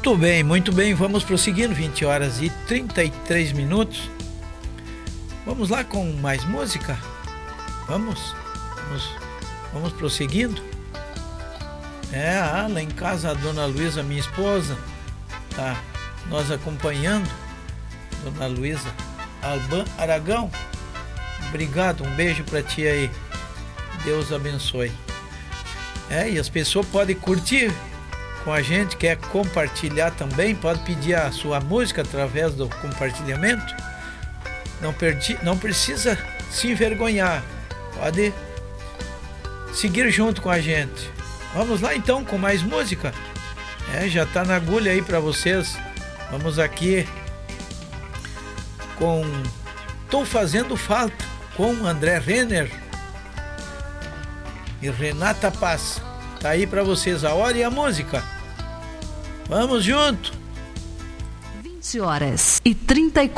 muito bem, vamos prosseguindo, 20 horas e 33 minutos. Vamos lá com mais música? Vamos prosseguindo. Lá em casa a dona Luísa, minha esposa, tá nós acompanhando. Dona Luísa Alban Aragão, obrigado, um beijo pra ti aí, Deus abençoe. E as pessoas podem curtir com a gente, quer compartilhar também, pode pedir a sua música através do compartilhamento. Não precisa se envergonhar, pode seguir junto com a gente. Vamos lá então com mais música. Já tá na agulha aí para vocês. Vamos aqui com Tô Fazendo Falta, com André Renner e Renata Paz. Tá aí para vocês a hora e a música. Vamos junto. 20 horas e 34